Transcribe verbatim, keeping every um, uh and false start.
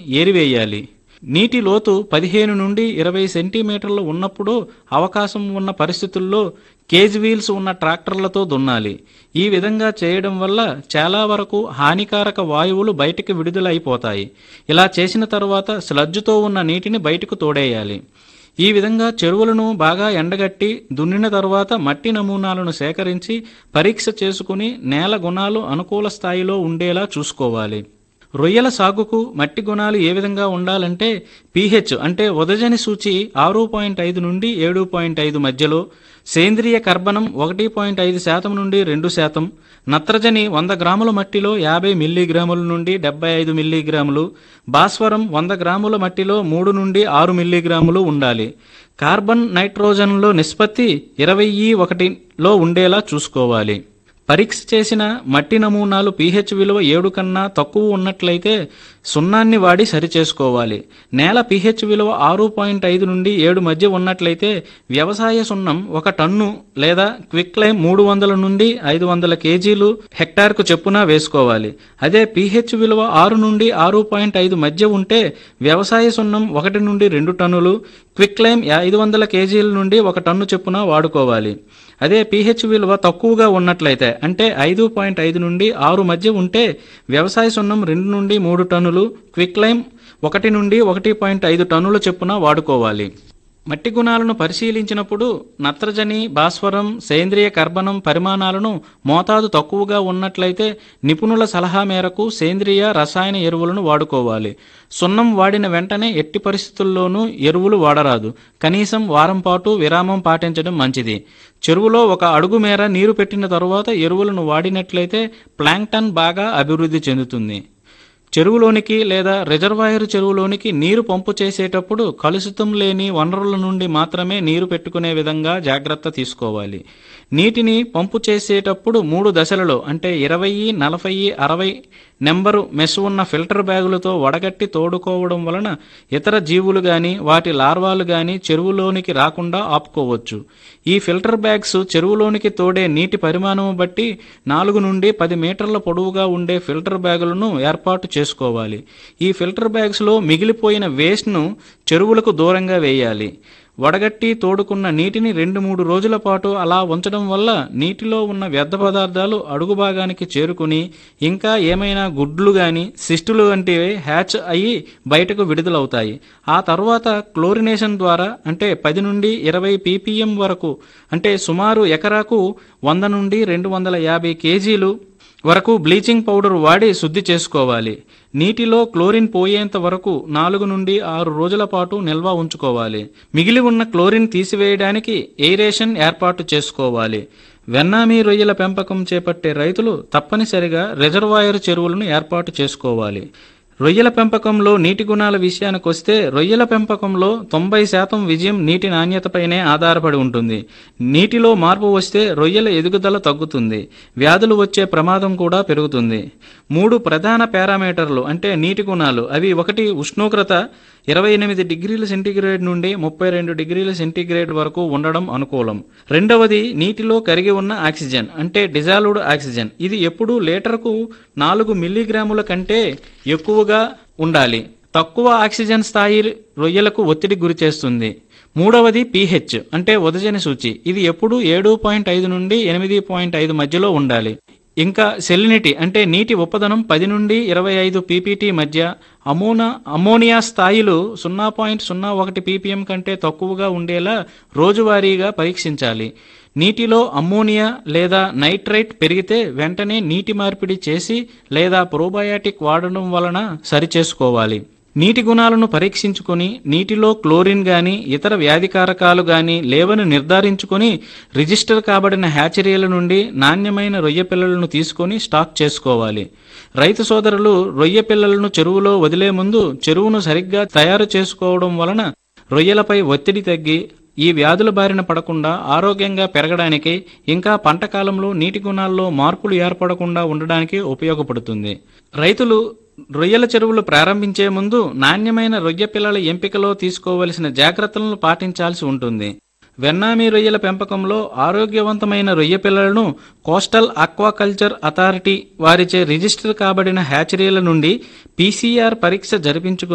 ఏరివేయాలి. నీటి లోతు పదిహేను నుండి ఇరవై సెంటీమీటర్లు ఉన్నప్పుడు అవకాశం ఉన్న పరిస్థితుల్లో కేజ్ వీల్స్ ఉన్న ట్రాక్టర్లతో దున్నాలి. ఈ విధంగా చేయడం వల్ల చాలా వరకు హానికారక వాయువులు బయటికి విడుదల అయిపోతాయి. ఇలా చేసిన తర్వాత స్లడ్జ్తో ఉన్న నీటిని బయటకు తోడేయాలి. ఈ విధంగా చెరువులను బాగా ఎండగట్టి దున్నిన తర్వాత మట్టి నమూనాలను సేకరించి పరీక్ష చేసుకుని నేల గుణాలు అనుకూల స్థాయిలో ఉండేలా చూసుకోవాలి. రొయ్యల సాగుకు మట్టి గుణాలు ఏ విధంగా ఉండాలంటే పీహెచ్ అంటే ఉదజని సూచి ఆరు పాయింట్ ఐదు నుండి ఏడు పాయింట్ ఐదు మధ్యలో, సేంద్రియ కర్బనం ఒకటి పాయింట్ ఐదు శాతం నుండి రెండు శాతం, నత్రజని వంద గ్రాముల మట్టిలో యాభై మిల్లీగ్రాముల నుండి డెబ్బై ఐదు మిల్లీగ్రాములు, భాస్వరం వంద గ్రాముల మట్టిలో మూడు నుండి ఆరు మిల్లీగ్రాములు ఉండాలి. కార్బన్ నైట్రోజన్లో నిష్పత్తి ఇరవై ఒకటిలో ఉండేలా చూసుకోవాలి. పరీక్ష చేసిన మట్టి నమూనాలు పీహెచ్ విలువ ఏడు కన్నా తక్కువ ఉన్నట్లయితే సున్నాన్ని వాడి సరిచేసుకోవాలి. నేల పీహెచ్ విలువ ఆరు పాయింట్ ఐదు నుండి ఏడు మధ్య ఉన్నట్లయితే వ్యవసాయ సున్నం ఒక టన్ను లేదా క్విక్ లైమ్ మూడు వందల నుండి ఐదు వందల కేజీలు హెక్టార్కు చొప్పున వేసుకోవాలి. అదే పీహెచ్ విలువ ఆరు నుండి ఆరు పాయింట్ ఐదు మధ్య ఉంటే వ్యవసాయ సున్నం ఒకటి నుండి రెండు టన్నులు, క్విక్ లైమ్ ఐదు వందల కేజీల నుండి ఒక టన్ను చొప్పున వాడుకోవాలి. అదే పీహెచ్ విలువ తక్కువగా ఉన్నట్లయితే అంటే ఐదు పాయింట్ ఐదు నుండి ఆరు మధ్య ఉంటే వ్యవసాయ సున్నం రెండు నుండి మూడు టన్నులు, క్విక్ లైమ్ ఒకటి నుండి ఒకటి పాయింట్ ఐదు టన్నుల చొప్పున వాడుకోవాలి. మట్టి గుణాలను పరిశీలించినప్పుడు నత్రజని, భాస్వరం, సేంద్రియ కర్బనం పరిమాణాలను మోతాదు తక్కువగా ఉన్నట్లయితే నిపుణుల సలహా మేరకు సేంద్రియ రసాయన ఎరువులను వాడుకోవాలి. సున్నం వాడిన వెంటనే ఎట్టి పరిస్థితుల్లోనూ ఎరువులు వాడరాదు. కనీసం వారం పాటు విరామం పాటించడం మంచిది. చెరువులో ఒక అడుగు మేర నీరు పెట్టిన తరువాత ఎరువులను వాడినట్లయితే ప్లాంక్టన్ బాగా అభివృద్ధి చెందుతుంది. చెరువులోనికి లేదా రిజర్వాయర్ చెరువులోనికి నీరు పంపు చేసేటప్పుడు కలుషితం లేని వనరుల నుండి మాత్రమే నీరు పెట్టుకునే విధంగా జాగ్రత్త తీసుకోవాలి. నీటిని పంపు చేసేటప్పుడు మూడు దశలలో అంటే ఇరవై, నలభై, అరవై నెంబరు మెస్ ఉన్న ఫిల్టర్ బ్యాగులతో వడగట్టి తోడుకోవడం వలన ఇతర జీవులు గాని వాటి లార్వాలు గాని చెరువులోనికి రాకుండా ఆపుకోవచ్చు. ఈ ఫిల్టర్ బ్యాగ్స్ చెరువులోనికి తోడే నీటి పరిమాణం బట్టి నాలుగు నుండి పది మీటర్ల పొడవుగా ఉండే ఫిల్టర్ బ్యాగులను ఏర్పాటు చేసుకోవాలి. ఈ ఫిల్టర్ బ్యాగ్స్లో మిగిలిపోయిన వేస్ట్ను చెరువులకు దూరంగా వేయాలి. వడగట్టి తోడుకున్న నీటిని రెండు మూడు రోజుల పాటు అలా ఉంచడం వల్ల నీటిలో ఉన్న వ్యర్థ పదార్థాలు అడుగు భాగానికి చేరుకుని ఇంకా ఏమైనా గుడ్లు గాని సిస్టులు వంటివి హ్యాచ్ అయ్యి బయటకు విడుదలవుతాయి. ఆ తర్వాత క్లోరినేషన్ ద్వారా అంటే పది నుండి ఇరవై పీపీఎం వరకు అంటే సుమారు ఎకరాకు వంద నుండి రెండు వందల యాభై కేజీలు వరకు బ్లీచింగ్ పౌడర్ వాడి శుద్ధి చేసుకోవాలి. నీటిలో క్లోరిన్ పోయేంత వరకు నాలుగు నుండి ఆరు రోజుల పాటు నిల్వ ఉంచుకోవాలి. మిగిలి ఉన్న క్లోరిన్ తీసివేయడానికి ఎయిరేషన్ ఏర్పాటు చేసుకోవాలి. వెన్నామీ రొయ్యల పెంపకం చేపట్టే రైతులు తప్పనిసరిగా రిజర్వాయర్ చెరువులను ఏర్పాటు చేసుకోవాలి. రొయ్యల పెంపకంలో నీటి గుణాల విషయానికి వస్తే రొయ్యల పెంపకంలో తొంభై శాతం విజయం నీటి నాణ్యతపైనే ఆధారపడి ఉంటుంది. నీటిలో మార్పు వస్తే రొయ్యల ఎదుగుదల తగ్గుతుంది, వ్యాధులు వచ్చే ప్రమాదం కూడా పెరుగుతుంది. మూడు ప్రధాన పారామీటర్లు అంటే నీటి గుణాలు అవి ఒకటి ఉష్ణోగ్రత ఇరవై ఎనిమిది డిగ్రీల సెంటీగ్రేడ్ నుండి ముప్పై రెండు డిగ్రీల సెంటీగ్రేడ్ వరకు ఉండడం అనుకూలం. రెండవది నీటిలో కరిగి ఉన్న ఆక్సిజన్ అంటే డిజాల్వ్డ్ ఆక్సిజన్. ఇది ఎప్పుడూ లీటర్కు నాలుగు మిల్లీగ్రాముల కంటే ఎక్కువగా ఉండాలి. తక్కువ ఆక్సిజన్ స్థాయి రొయ్యలకు ఒత్తిడి గురి చేస్తుంది. మూడవది పీహెచ్ అంటే ఉదజని సూచి. ఇది ఎప్పుడూ ఏడు పాయింట్ ఐదు నుండి ఎనిమిది పాయింట్ ఐదు మధ్యలో ఉండాలి. ఇంకా సెలినిటీ అంటే నీటి ఉప్పదనం పది నుండి ఇరవై ఐదు పీపీటీ మధ్య, అమోనా అమోనియా స్థాయిలు సున్నా పాయింట్ సున్నా ఒకటి పీపీఎం కంటే తక్కువగా ఉండేలా రోజువారీగా పరీక్షించాలి. నీటిలో అమ్మోనియా లేదా నైట్రైట్ పెరిగితే వెంటనే నీటి మార్పిడి చేసి లేదా ప్రోబయాటిక్ వాడడం వలన సరిచేసుకోవాలి. నీటి గుణాలను పరీక్షించుకొని నీటిలో క్లోరిన్ గాని ఇతర వ్యాధికారకాలు గాని లేవని నిర్ధారించుకొని రిజిస్టర్ కాబడిన హ్యాచరీల నుండి నాణ్యమైన రొయ్య పిల్లలను తీసుకొని స్టాక్ చేసుకోవాలి. రైతు సోదరులు రొయ్య పిల్లలను చెరువులో వదిలే ముందు చెరువును సరిగ్గా తయారు చేసుకోవడం వలన రొయ్యలపై ఒత్తిడి తగ్గి ఈ వ్యాధుల బారిన పడకుండా ఆరోగ్యంగా పెరగడానికి ఇంకా పంట కాలంలో నీటి గుణాల్లో మార్పులు ఏర్పడకుండా ఉండడానికి ఉపయోగపడుతుంది. రైతులు రొయ్యల చెరువులు ప్రారంభించే ముందు నాణ్యమైన రొయ్య పిల్లల ఎంపికలో తీసుకోవలసిన జాగ్రత్తలను పాటించాల్సి ఉంటుంది. వెన్నామీ రొయ్యల పెంపకంలో ఆరోగ్యవంతమైన రొయ్య పిల్లలను కోస్టల్ ఆక్వాకల్చర్ అథారిటీ వారిచే రిజిస్టర్ కాబడిన హ్యాచరీల నుండి పీసీఆర్ పరీక్ష జరిపించుకు